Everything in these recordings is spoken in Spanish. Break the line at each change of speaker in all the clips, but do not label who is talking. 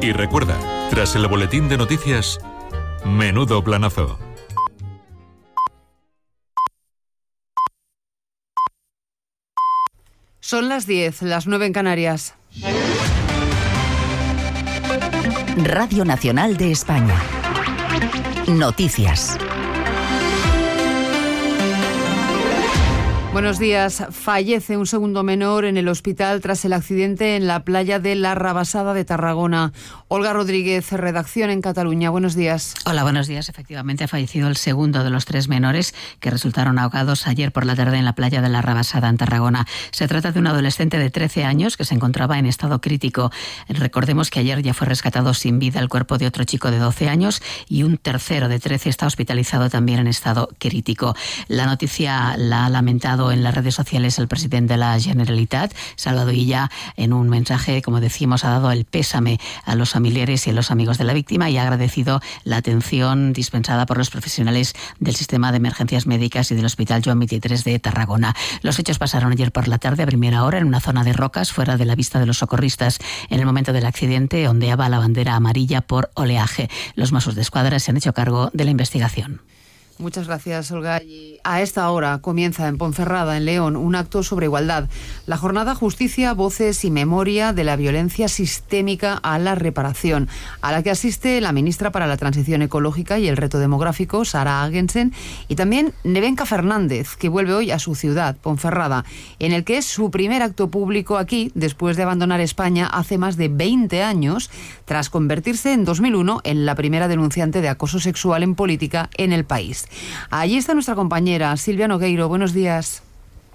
Y recuerda, tras el boletín de noticias, menudo planazo.
Son las 10, las 9 en Canarias.
Radio Nacional de España. Noticias.
Buenos días. Fallece un segundo menor en el hospital tras el accidente en la playa de la Rabassada de Tarragona. Olga Rodríguez, redacción en Cataluña. Buenos días.
Hola, buenos días. Efectivamente, ha fallecido el segundo de los 3 menores que resultaron ahogados ayer por la tarde en la playa de la Rabassada en Tarragona. Se trata de un adolescente de 13 años que se encontraba en estado crítico. Recordemos que ayer ya fue rescatado sin vida el cuerpo de otro chico de 12 años y un tercero de 13 está hospitalizado también en estado crítico. La noticia la ha lamentado en las redes sociales el presidente de la Generalitat, Salvador Illa, en un mensaje, como decimos, ha dado el pésame a los familiares y a los amigos de la víctima y ha agradecido la atención dispensada por los profesionales del sistema de emergencias médicas y del Hospital Joan XXIII de Tarragona. Los hechos pasaron ayer por la tarde a primera hora en una zona de rocas fuera de la vista de los socorristas. En el momento del accidente ondeaba la bandera amarilla por oleaje. Los Mossos d'Esquadra se han hecho cargo de la investigación.
Muchas gracias, Olga. Y a esta hora comienza en Ponferrada, en León, un acto sobre igualdad. La jornada Justicia, Voces y Memoria de la Violencia Sistémica a la Reparación, a la que asiste la ministra para la Transición Ecológica y el Reto Demográfico, Sara Agensen, y también Nevenka Fernández, que vuelve hoy a su ciudad, Ponferrada, en el que es su primer acto público aquí, después de abandonar España hace más de 20 años, tras convertirse en 2001 en la primera denunciante de acoso sexual en política en el país. Allí está nuestra compañera Silvia Nogueiro. Buenos días.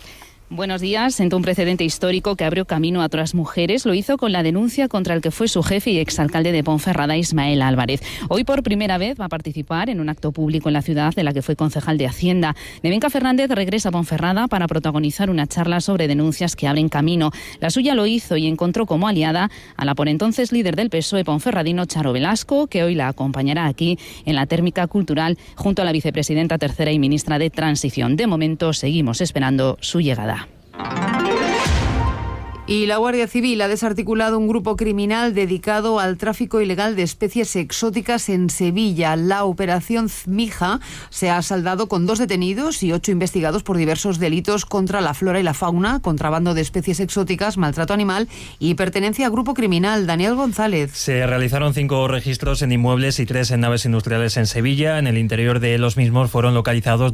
Buenos días. Sentó un precedente histórico que abrió camino a otras mujeres. Lo hizo con la denuncia contra el que fue su jefe y exalcalde de Ponferrada, Ismael Álvarez. Hoy por primera vez va a participar en un acto público en la ciudad de la que fue concejal de Hacienda. Nevenka Fernández regresa a Ponferrada para protagonizar una charla sobre denuncias que abren camino. La suya lo hizo y encontró como aliada a la por entonces líder del PSOE ponferradino, Charo Velasco, que hoy la acompañará aquí en la térmica cultural junto a la vicepresidenta tercera y ministra de Transición. De momento seguimos esperando su llegada.
Y la Guardia Civil ha desarticulado un grupo criminal dedicado al tráfico ilegal de especies exóticas en Sevilla. La operación Zmija se ha saldado con 2 detenidos y 8 investigados por diversos delitos contra la flora y la fauna, contrabando de especies exóticas, maltrato animal y pertenencia a grupo criminal. Daniel González.
Se realizaron 5 registros en inmuebles y 3 en naves industriales en Sevilla. En el interior de los mismos fueron localizados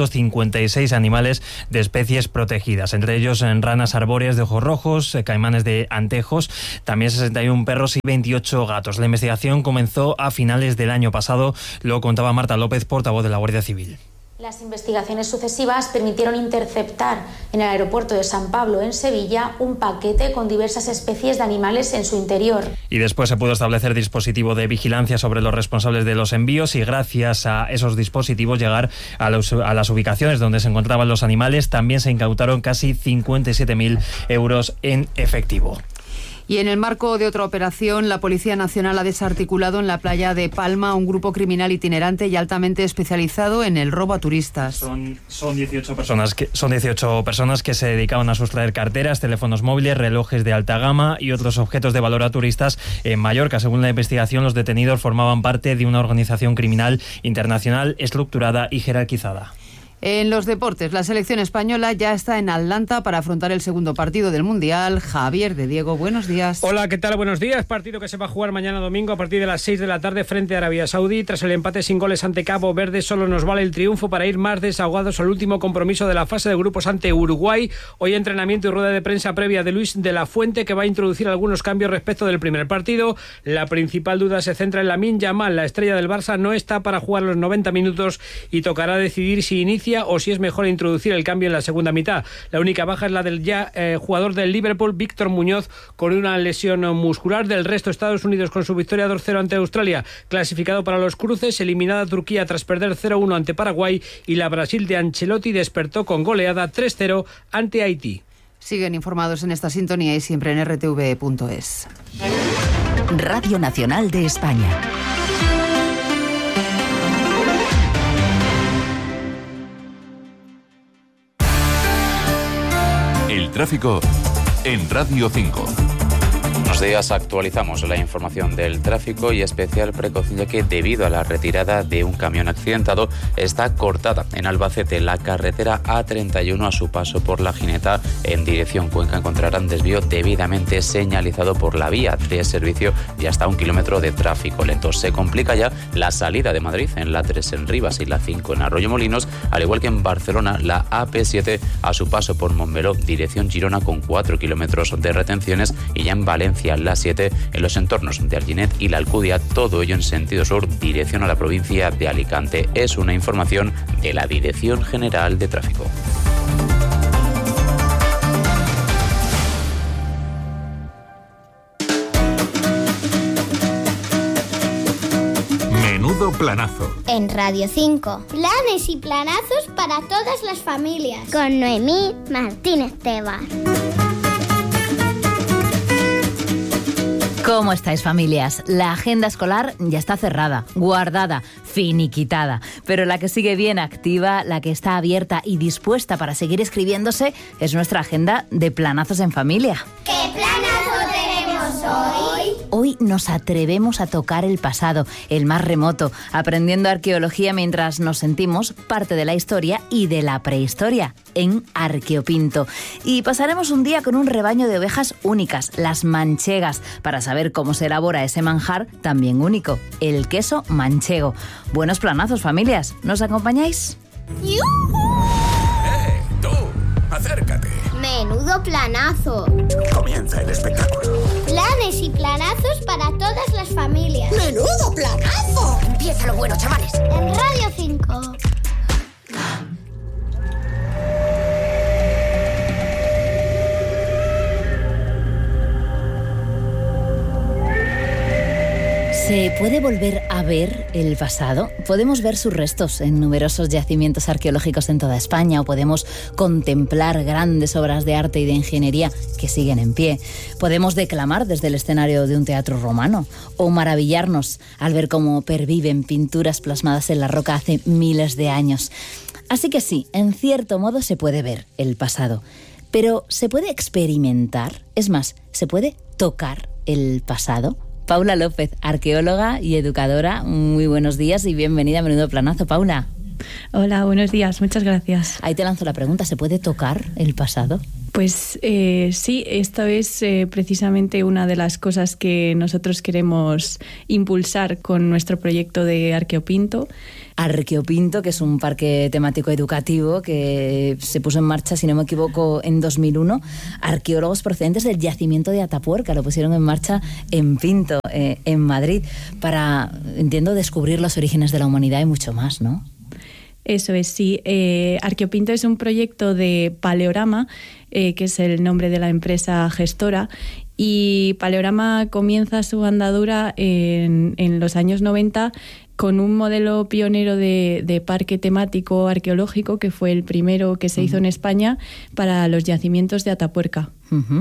256 animales de especies protegidas, entre ellos en ranas arbóreas de ojos rojos, caimanes de Antejos, también 61 perros y 28 gatos. La investigación comenzó a finales del año pasado, lo contaba Marta López, portavoz de la Guardia Civil.
Las investigaciones sucesivas permitieron interceptar en el aeropuerto de San Pablo, en Sevilla, un paquete con diversas especies de animales en su interior.
Y después se pudo establecer dispositivo de vigilancia sobre los responsables de los envíos y gracias a esos dispositivos llegar a las ubicaciones donde se encontraban los animales. También se incautaron casi 57.000 euros en efectivo.
Y en el marco de otra operación, la Policía Nacional ha desarticulado en la playa de Palma un grupo criminal itinerante y altamente especializado en el robo a turistas.
Son 18 personas que se dedicaban a sustraer carteras, teléfonos móviles, relojes de alta gama y otros objetos de valor a turistas en Mallorca. Según la investigación, los detenidos formaban parte de una organización criminal internacional estructurada y jerarquizada.
En los deportes, la selección española ya está en Atlanta para afrontar el segundo partido del Mundial. Javier de Diego, buenos días.
Hola, ¿qué tal? Buenos días. Partido que se va a jugar mañana domingo a partir de las 6 de la tarde frente a Arabia Saudí. Tras el empate sin goles ante Cabo Verde, solo nos vale el triunfo para ir más desahogados al último compromiso de la fase de grupos ante Uruguay. Hoy entrenamiento y rueda de prensa previa de Luis de la Fuente, que va a introducir algunos cambios respecto del primer partido. La principal duda se centra en Lamine Yamal. La estrella del Barça no está para jugar los 90 minutos y tocará decidir si inicia o si es mejor introducir el cambio en la segunda mitad. La única baja es la del jugador del Liverpool, Víctor Muñoz, con una lesión muscular. Del resto, Estados Unidos con su victoria 2-0 ante Australia, clasificado para los cruces, eliminada Turquía tras perder 0-1 ante Paraguay, y la Brasil de Ancelotti despertó con goleada 3-0 ante Haití.
Siguen informados en esta sintonía y siempre en rtv.es.
Radio Nacional de España.
El tráfico en Radio 5.
Buenos días, actualizamos la información del tráfico y especial precaución ya que debido a la retirada de un camión accidentado está cortada en Albacete la carretera A31 a su paso por La Gineta en dirección Cuenca. Encontrarán desvío debidamente señalizado por la vía de servicio y hasta 1 kilómetro de tráfico lento. Se complica ya la salida de Madrid en la 3 en Rivas y la 5 en Arroyomolinos, al igual que en Barcelona la AP7 a su paso por Montmeló dirección Girona con 4 kilómetros de retenciones, y ya en Valencia la 7 en los entornos de Alginet y la Alcudia, todo ello en sentido sur dirección a la provincia de Alicante. Es una información de la Dirección General de Tráfico.
Menudo planazo.
En Radio 5. Planes y planazos para todas las familias. Con Noemí Martínez Tebar.
¿Cómo estáis, familias? La agenda escolar ya está cerrada, guardada, finiquitada. Pero la que sigue bien activa, la que está abierta y dispuesta para seguir escribiéndose, es nuestra agenda de planazos en familia.
¿Qué planazo tenemos hoy?
Hoy nos atrevemos a tocar el pasado, el más remoto, aprendiendo arqueología mientras nos sentimos parte de la historia y de la prehistoria, en Arqueopinto. Y pasaremos un día con un rebaño de ovejas únicas, las manchegas, para saber cómo se elabora ese manjar también único, el queso manchego. Buenos planazos, familias. ¿Nos acompañáis?
Tú, acércate.
Menudo planazo.
Comienza el espectáculo.
Planes y planazos para todas las familias.
¡Menudo planazo! Empieza lo bueno, chavales.
En Radio 5.
¿Se puede volver a ver el pasado? Podemos ver sus restos en numerosos yacimientos arqueológicos en toda España, o podemos contemplar grandes obras de arte y de ingeniería que siguen en pie. Podemos declamar desde el escenario de un teatro romano, o maravillarnos al ver cómo perviven pinturas plasmadas en la roca hace miles de años. Así que sí, en cierto modo se puede ver el pasado, pero ¿se puede experimentar? Es más, ¿se puede tocar el pasado? Paula López, arqueóloga y educadora, muy buenos días y bienvenida a Menudo Planazo, Paula.
Hola, buenos días, muchas gracias.
Ahí te lanzo la pregunta, ¿se puede tocar el pasado?
Pues sí, esto es precisamente una de las cosas que nosotros queremos impulsar con nuestro proyecto de Arqueopinto.
Arqueopinto, que es un parque temático educativo que se puso en marcha, si no me equivoco, en 2001. Arqueólogos procedentes del yacimiento de Atapuerca lo pusieron en marcha en Pinto, en Madrid, para, entiendo, descubrir los orígenes de la humanidad y mucho más, ¿no?
Eso es, sí. Arqueopinto es un proyecto de Paleorama, que es el nombre de la empresa gestora, y Paleorama comienza su andadura en los años 90 con un modelo pionero de parque temático arqueológico, que fue el primero que se hizo en España para los yacimientos de Atapuerca.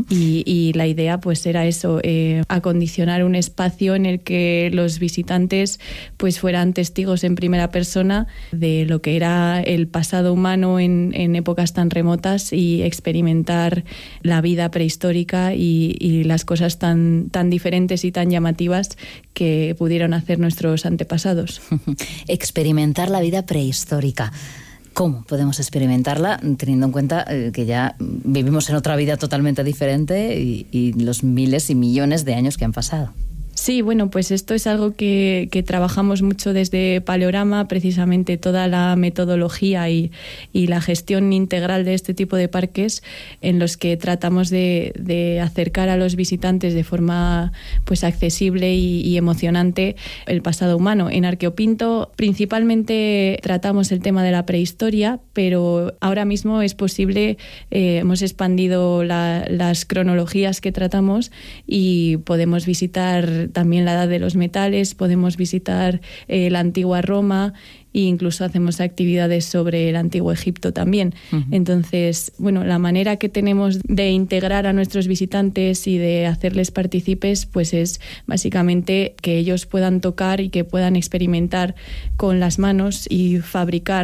Y la idea pues era eso, acondicionar un espacio en el que los visitantes pues fueran testigos en primera persona de lo que era el pasado humano en épocas tan remotas, y experimentar la vida prehistórica y las cosas tan diferentes y tan llamativas que pudieron hacer nuestros antepasados.
Experimentar la vida prehistórica. ¿Cómo podemos experimentarla teniendo en cuenta que ya vivimos en otra vida totalmente diferente y los miles y millones de años que han pasado?
Sí, bueno, pues esto es algo que trabajamos mucho desde Paleorama, precisamente toda la metodología y la gestión integral de este tipo de parques, en los que tratamos de acercar a los visitantes de forma pues accesible y emocionante el pasado humano. En Arqueopinto principalmente tratamos el tema de la prehistoria, pero ahora mismo es posible, hemos expandido las cronologías que tratamos y podemos visitar también la edad de los metales, podemos visitar la antigua Roma e incluso hacemos actividades sobre el antiguo Egipto también. Entonces, bueno, la manera que tenemos de integrar a nuestros visitantes y de hacerles partícipes pues es básicamente que ellos puedan tocar y que puedan experimentar con las manos y fabricar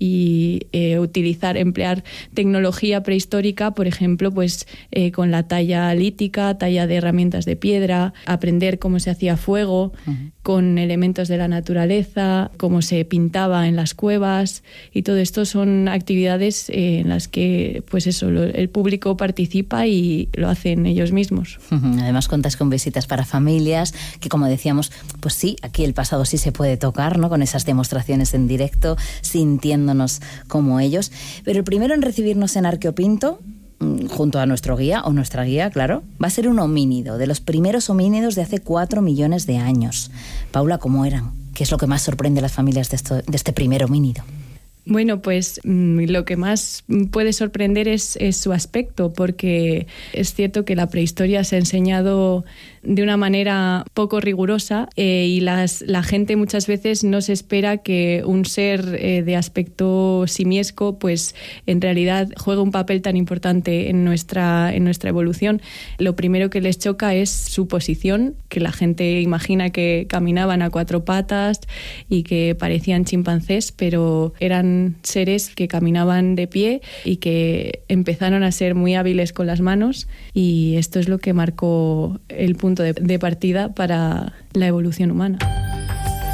y emplear tecnología prehistórica, por ejemplo, pues con la talla lítica, talla de herramientas de piedra, aprender cómo se hacía fuego, con elementos de la naturaleza, cómo se pintaba en las cuevas, y todo esto son actividades en las que pues eso, el público participa y lo hacen ellos mismos.
Además contáis con visitas para familias, que como decíamos, pues sí, aquí el pasado sí se puede tocar, ¿no? Con esas demostraciones en directo, sintiéndonos como ellos. Pero el primero en recibirnos en Arqueopinto, junto a nuestro guía, o nuestra guía, claro, va a ser un homínido, de los primeros homínidos de hace 4 millones de años. Paula, ¿cómo eran? ¿Qué es lo que más sorprende a las familias de este primer homínido?
Bueno, pues lo que más puede sorprender es su aspecto, porque es cierto que la prehistoria se ha enseñado de una manera poco rigurosa y la gente muchas veces no se espera que un ser de aspecto simiesco pues en realidad juegue un papel tan importante en nuestra evolución. Lo primero que les choca es su posición, que la gente imagina que caminaban a 4 patas y que parecían chimpancés, pero eran seres que caminaban de pie y que empezaron a ser muy hábiles con las manos, y esto es lo que marcó el punto de partida para la evolución humana.